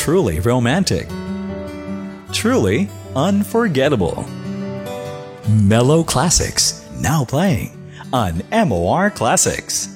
truly romantic. Truly unforgettable. Mellow Classics, now playing on MOR Classics.